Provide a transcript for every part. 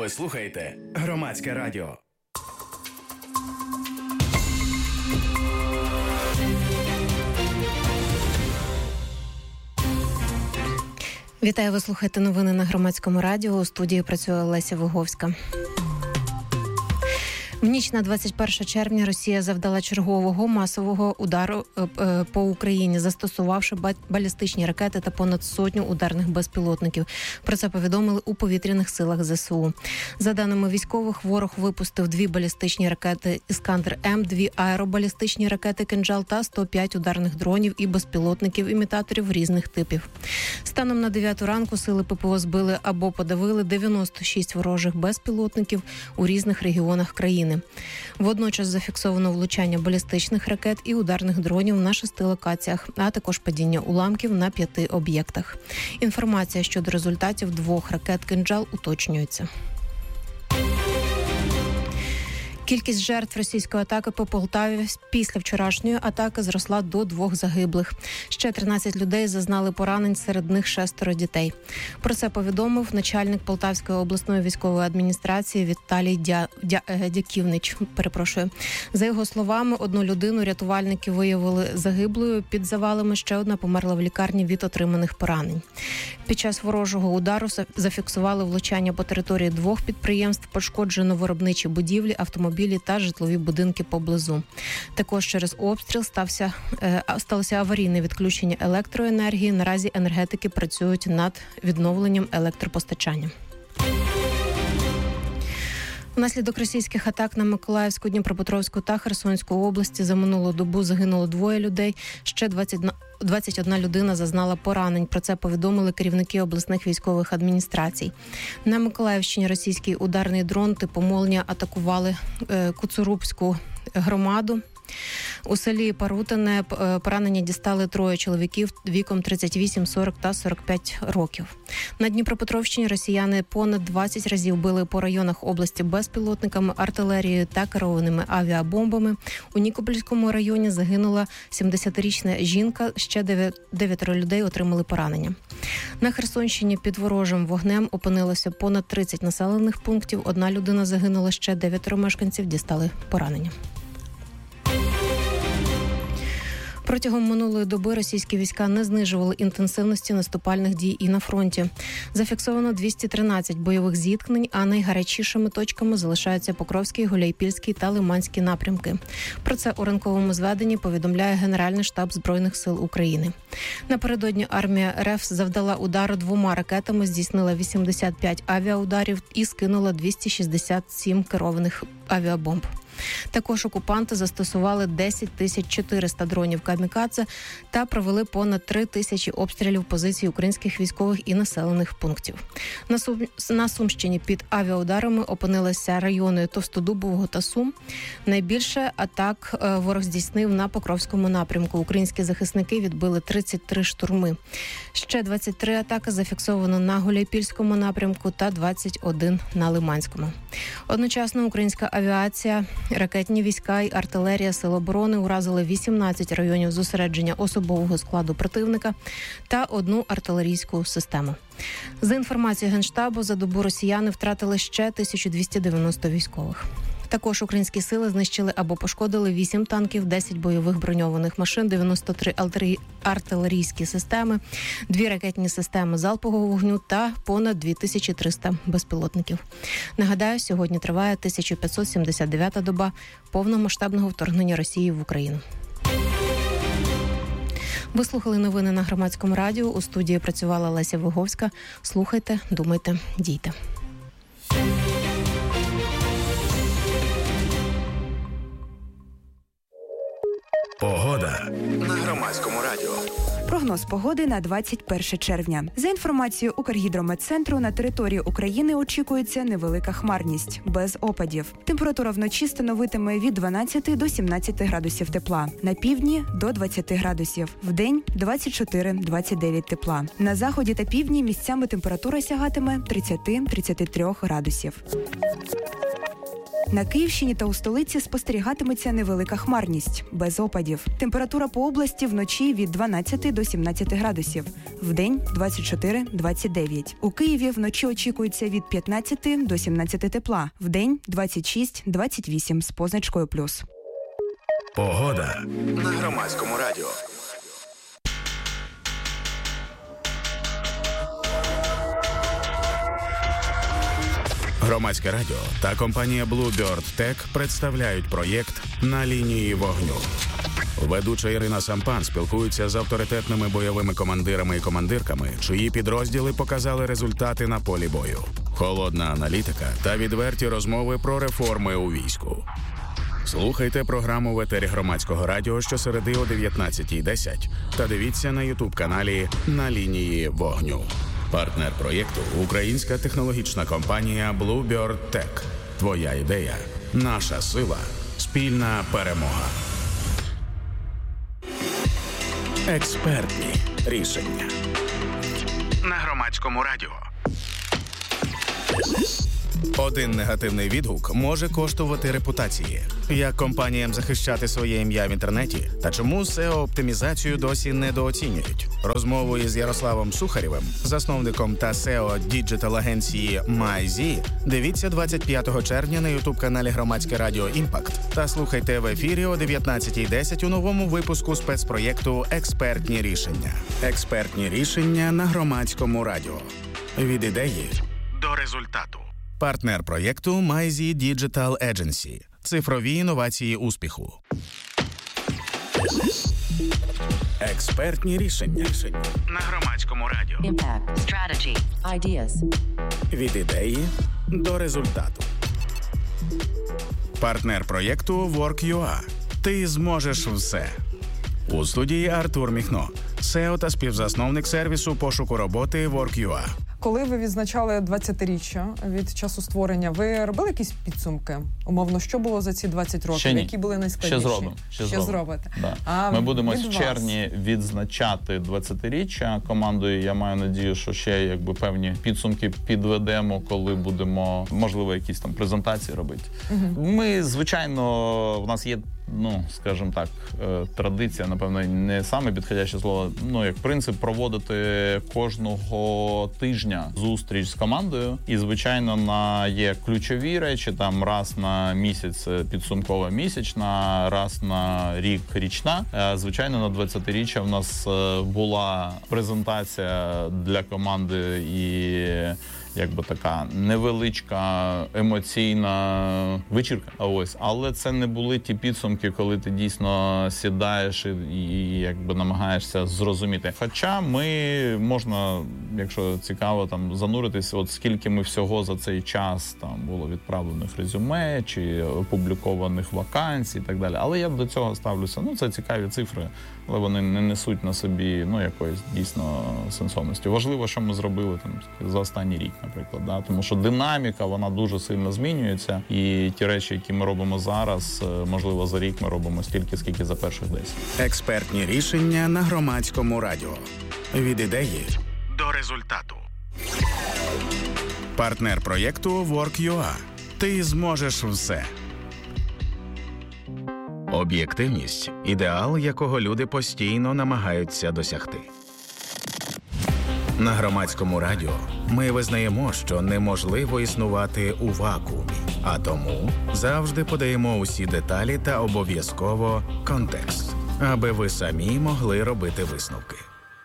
Ви слухаєте Громадське радіо. Вітаю, ви слухаєте новини на Громадському радіо. У студії працює Леся Виговська. В ніч на 21 червня Росія завдала чергового масового удару по Україні, застосувавши балістичні ракети та понад сотню ударних безпілотників. Про це повідомили у повітряних силах ЗСУ. За даними військових, ворог випустив 2 балістичні ракети «Іскандер-М», 2 аеробалістичні ракети «Кинджал» та 105 ударних дронів і безпілотників-імітаторів різних типів. Станом на 9 ранку сили ППО збили або подавили 96 ворожих безпілотників у різних регіонах країни. Водночас зафіксовано влучання балістичних ракет і ударних дронів на 6 локаціях, а також падіння уламків на 5 об'єктах. Інформація щодо результатів 2 ракет «Кинджал» уточнюється. Кількість жертв російської атаки по Полтаві після вчорашньої атаки зросла до 2 загиблих. Ще 13 людей зазнали поранень, серед них 6 дітей. Про це повідомив начальник Полтавської обласної військової адміністрації Віталій Дяківнич. За його словами, 1 людину рятувальники виявили загиблою під завалами, ще 1 померла в лікарні від отриманих поранень. Під час ворожого удару зафіксували влучання по території 2 підприємств, пошкоджено виробничі будівлі, автомобілі та житлові будинки поблизу. Також через обстріл сталося аварійне відключення електроенергії. Наразі енергетики працюють над відновленням електропостачання. Внаслідок російських атак на Миколаївську, Дніпропетровську та Херсонську області за минулу добу загинуло 2 людей, ще 21 людина зазнала поранень. Про це повідомили керівники обласних військових адміністрацій. На Миколаївщині російський ударний дрон типу «Молнія» атакували Куцурубську громаду. У селі Парутине поранення дістали 3 чоловіків віком 38, 40 та 45 років. На Дніпропетровщині росіяни понад 20 разів били по районах області безпілотниками, артилерією та керованими авіабомбами. У Нікопольському районі загинула 70-річна жінка, ще 9 людей отримали поранення. На Херсонщині під ворожим вогнем опинилося понад 30 населених пунктів. 1 людина загинула, ще 9 мешканців дістали поранення. Протягом минулої доби російські війська не знижували інтенсивності наступальних дій і на фронті. Зафіксовано 213 бойових зіткнень, а найгарячішими точками залишаються Покровський, Гуляйпільський та Лиманський напрямки. Про це у ранковому зведенні повідомляє Генеральний штаб Збройних сил України. Напередодні армія РФ завдала удару 2 ракетами, здійснила 85 авіаударів і скинула 267 керованих авіабомб. Також окупанти застосували 10 400 дронів камікадзе та провели понад 3 тисячі обстрілів позицій українських військових і населених пунктів. На Сумщині під авіаударами опинилися райони Товстодубового та Сум. Найбільше атак ворог здійснив на Покровському напрямку. Українські захисники відбили 33 штурми. Ще 23 атаки зафіксовано на Гуляйпільському напрямку та 21 на Лиманському. Одночасно українська авіація, ракетні війська і артилерія Сил оборони уразили 18 районів зосередження особового складу противника та 1 артилерійську систему. За інформацією Генштабу, за добу росіяни втратили ще 1290 військових. Також українські сили знищили або пошкодили 8 танків, 10 бойових броньованих машин, 93 артилерійські системи, 2 ракетні системи залпового вогню та понад 2300 безпілотників. Нагадаю, сьогодні триває 1579-та доба повномасштабного вторгнення Росії в Україну. Ви слухали новини на Громадському радіо. У студії працювала Леся Виговська. Слухайте, думайте, дійте. Погода на Громадському радіо. Прогноз погоди на 21 червня. За інформацією Укргідрометцентру, на території України очікується невелика хмарність, без опадів. Температура вночі становитиме від 12 до 17 градусів тепла. На півдні – до 20 градусів. Вдень – 24-29 тепла. На заході та півдні місцями температура сягатиме 30-33 градусів. На Київщині та у столиці спостерігатиметься невелика хмарність, без опадів. Температура по області вночі від 12 до 17 градусів, вдень 24-29. У Києві вночі очікується від 15 до 17 тепла, вдень 26-28 з позначкою плюс. Погода на Громадському радіо. Громадське радіо та компанія Bluebird Tech представляють проєкт «На лінії вогню». Ведуча Ірина Сампан спілкується з авторитетними бойовими командирами і командирками, чиї підрозділи показали результати на полі бою. Холодна аналітика та відверті розмови про реформи у війську. Слухайте програму в етері Громадського радіо щосереди о 19:10 та дивіться на YouTube-каналі «На лінії вогню». Партнер проєкту – українська технологічна компанія Bluebird Tech. Твоя ідея – наша сила, спільна перемога. Експертні рішення. На Громадському радіо. Один негативний відгук може коштувати репутації. Як компаніям захищати своє ім'я в інтернеті? Та чому SEO-оптимізацію досі недооцінюють? Розмову із Ярославом Сухарєвим, засновником та SEO діджитал-агенції MyZ, дивіться 25 червня на YouTube-каналі Громадське радіо «Імпакт» та слухайте в ефірі о 19:10 у новому випуску спецпроєкту «Експертні рішення». Експертні рішення на Громадському радіо. Від ідеї до результату. Партнер проєкту MyZ Digital Agency. Цифрові інновації успіху. Експертні рішення на Громадському радіо. Impact. Strategy. Ideas. Від ідеї до результату. Партнер проєкту Work.ua. Ти зможеш все. У студії Артур Міхно, SEO та співзасновник сервісу пошуку роботи Work.ua. Коли ви відзначали 20-річчя від часу створення, ви робили якісь підсумки? Умовно, що було за ці 20 років? Які були найскладніші? Ще зробите. Да. Ми будемо в червні відзначати 20-річчя. Командою, я маю надію, що ще певні підсумки підведемо, коли будемо, можливо, якісь там презентації робити. Угу. Ми, звичайно, в нас є, скажімо так, традиція, напевно, не саме підходяще слово, як принцип проводити кожного тижня зустріч з командою. І, звичайно, є ключові речі, там раз на місяць підсумкова місячна, раз на рік річна. Звичайно, на 20-річчя в нас була презентація для команди і така невеличка емоційна вечірка. Але це не були ті підсумки, коли ти дійсно сідаєш і намагаєшся зрозуміти. Хоча можна, якщо цікаво, там зануритись, скільки ми всього за цей час там було відправлених резюме чи опублікованих вакансій і так далі. Але я до цього ставлюся. Це цікаві цифри, але вони не несуть на собі якоїсь дійсно сенсовності. Важливо, що ми зробили там за останній рік, наприклад, тому що динаміка, вона дуже сильно змінюється, і ті речі, які ми робимо зараз, можливо, за рік ми робимо стільки, скільки за перших 10. Експертні рішення на Громадському радіо. Від ідеї до результату. Партнер проєкту Work.ua. Ти зможеш все. Об'єктивність – ідеал, якого люди постійно намагаються досягти. На Громадському радіо ми визнаємо, що неможливо існувати у вакуумі, а тому завжди подаємо усі деталі та обов'язково контекст, аби ви самі могли робити висновки.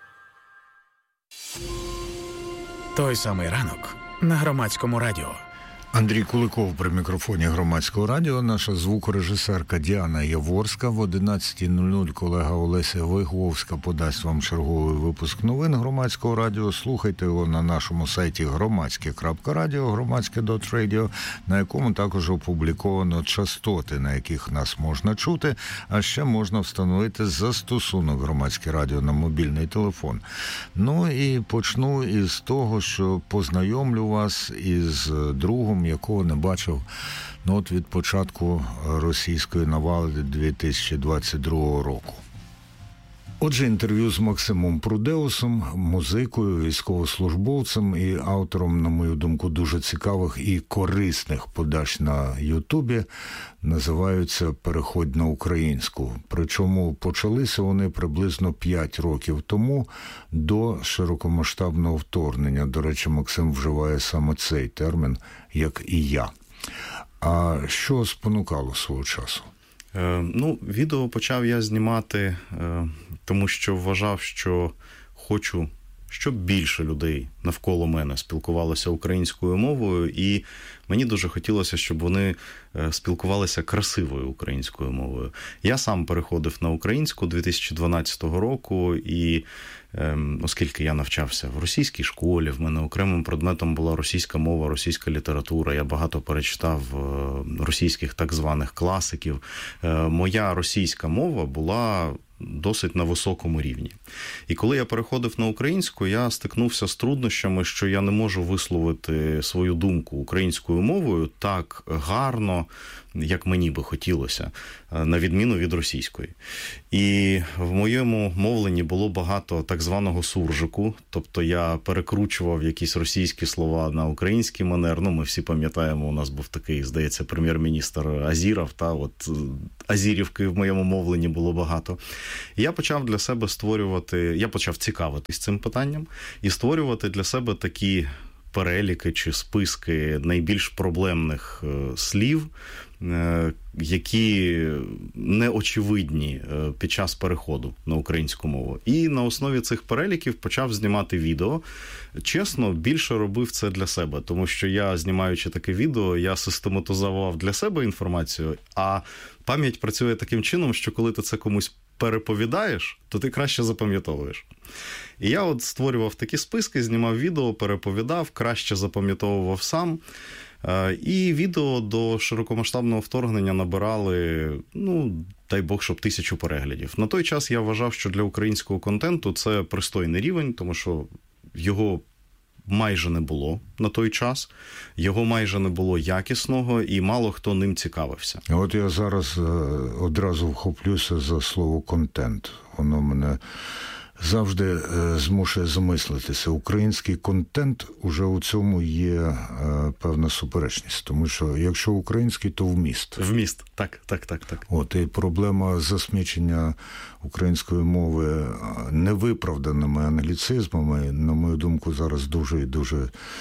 Той самий ранок на Громадському радіо. Андрій Куликов при мікрофоні Громадського радіо. Наша звукорежисерка Діана Яворська. В 11:00 колега Олеся Виговська подасть вам черговий випуск новин Громадського радіо. Слухайте його на нашому сайті громадське.радіо, громадське.радіо, на якому також опубліковано частоти, на яких нас можна чути, а ще можна встановити застосунок Громадське радіо на мобільний телефон. І почну із того, що познайомлю вас із другом, якого не бачив від початку російської навали 2022 року. Отже, інтерв'ю з Максимом Прудеусом, музикою, військовослужбовцем і автором, на мою думку, дуже цікавих і корисних подач на Ютубі називаються «Переходь на українську». Причому почалися вони приблизно 5 років тому до широкомасштабного вторгнення. До речі, Максим вживає саме цей термін, як і я. А що спонукало свого часу? Відео почав я знімати, тому що вважав, що хочу, щоб більше людей навколо мене спілкувалося українською мовою, і мені дуже хотілося, щоб вони спілкувалися красивою українською мовою. Я сам переходив на українську 2012 року, і оскільки я навчався в російській школі, в мене окремим предметом була російська мова, російська література, я багато перечитав російських так званих класиків. Моя російська мова була досить на високому рівні. І коли я переходив на українську, я стикнувся з труднощами, що я не можу висловити свою думку українською мовою так гарно, як мені би хотілося, на відміну від російської. І в моєму мовленні було багато так званого суржику, тобто я перекручував якісь російські слова на український манер. Ми всі пам'ятаємо, у нас був такий, здається, прем'єр-міністр Азіров, Азірівки в моєму мовленні було багато. І я почав для себе я почав цікавитись цим питанням і створювати для себе такі переліки чи списки найбільш проблемних слів, які неочевидні під час переходу на українську мову. І на основі цих переліків почав знімати відео. Чесно, більше робив це для себе, тому що я, знімаючи таке відео, я систематизував для себе інформацію, а пам'ять працює таким чином, що коли ти це комусь переповідаєш, то ти краще запам'ятовуєш. І я створював такі списки, знімав відео, переповідав, краще запам'ятовував сам. І відео до широкомасштабного вторгнення набирали, дай Бог, щоб 1000 переглядів. На той час я вважав, що для українського контенту це пристойний рівень, тому що його майже не було на той час, його майже не було якісного, і мало хто ним цікавився. От я зараз одразу вхоплюся за слово «контент». Воно мене завжди змушує замислитися. Український контент, уже у цьому є певна суперечність. Тому що якщо український, то вміст. Вміст, так. І проблема засмічення української мови невиправданими англіцизмами, на мою думку, зараз дуже і дуже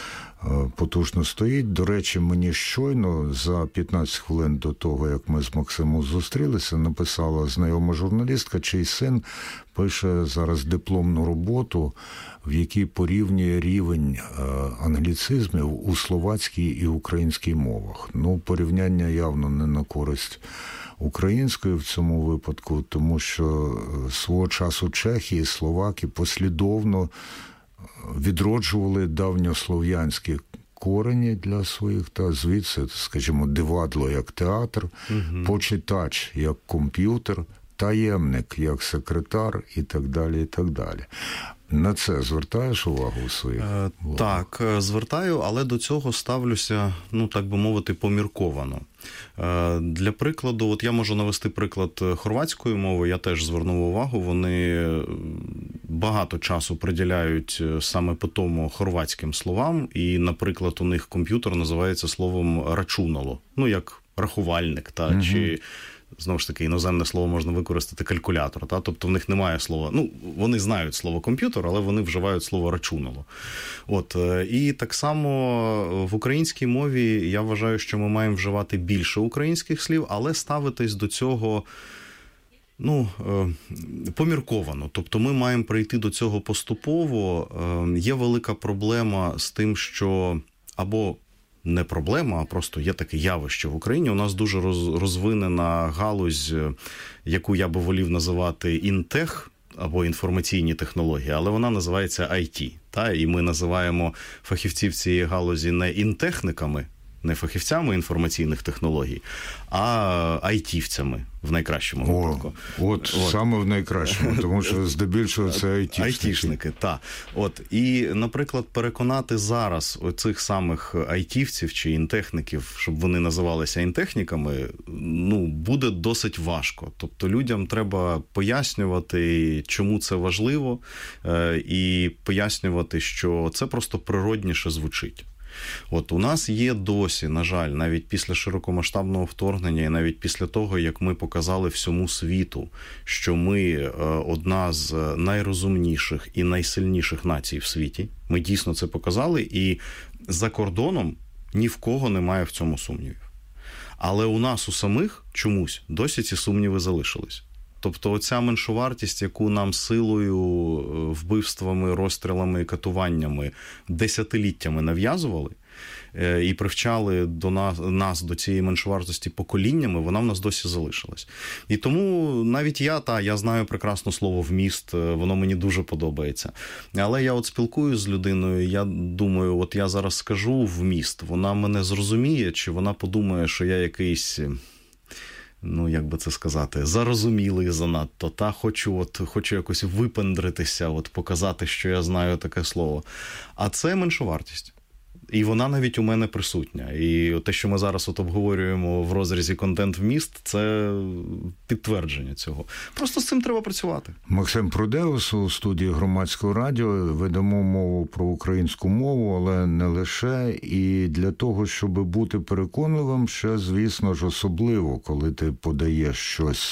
потужно стоїть. До речі, мені щойно за 15 хвилин до того, як ми з Максимом зустрілися, написала знайома журналістка, чий син пише зараз дипломну роботу, в якій порівнює рівень англіцизмів у словацькій і українській мовах. Порівняння явно не на користь української в цьому випадку, тому що свого часу чехи і словаки послідовно відроджували давньослов'янські корені для своїх, та звідси, скажімо, дивадло як театр, почитач як комп'ютер, таємник як секретар і так далі, і так далі. На це звертаєш увагу у своїх? Так, звертаю, але до цього ставлюся, так би мовити, помірковано. Для прикладу, я можу навести приклад хорватської мови, я теж звернув увагу, вони багато часу приділяють саме по тому хорватським словам, і, наприклад, у них комп'ютер називається словом рачунало, як рахувальник, чи... Знову ж таки, іноземне слово можна використати калькулятор. Тобто в них немає слова... вони знають слово комп'ютер, але вони вживають слово рачунало. І так само в українській мові я вважаю, що ми маємо вживати більше українських слів, але ставитись до цього помірковано. Тобто ми маємо прийти до цього поступово. Є велика проблема з тим, що або не проблема, а просто є таке явище в Україні. У нас дуже розвинена галузь, яку я би волів називати інтех, або інформаційні технології, але вона називається IT. І ми називаємо фахівців цієї галузі не інтехниками, не фахівцями інформаційних технологій, а айтівцями в найкращому випадку. От саме в найкращому, тому що здебільшого це айтішники. Так. І, наприклад, переконати зараз оцих самих айтівців чи інтехніків, щоб вони називалися інтехніками, буде досить важко. Тобто людям треба пояснювати, чому це важливо, і пояснювати, що це просто природніше звучить. У нас є досі, на жаль, навіть після широкомасштабного вторгнення і навіть після того, як ми показали всьому світу, що ми одна з найрозумніших і найсильніших націй в світі, ми дійсно це показали, і за кордоном ні в кого немає в цьому сумнівів. Але у нас у самих чомусь досі ці сумніви залишились. Тобто оця меншовартість, яку нам силою, вбивствами, розстрілами і катуваннями десятиліттями нав'язували і привчали нас до цієї меншовартості поколіннями, вона в нас досі залишилась. І тому навіть я знаю прекрасно слово «вміст», воно мені дуже подобається. Але я спілкуюсь з людиною, я думаю, я зараз скажу «вміст», вона мене зрозуміє, чи вона подумає, що я якийсь... як би це сказати, зарозумілий занадто, хочу якось випендритися, показати, що я знаю таке слово. А це меншовартість. І вона навіть у мене присутня. І те, що ми зараз обговорюємо в розрізі «контент-вміст», це підтвердження цього. Просто з цим треба працювати. Максим Прудеус у студії Громадського радіо. Ведемо мову про українську мову, але не лише. І для того, щоб бути переконливим, ще, звісно ж, особливо, коли ти подаєш щось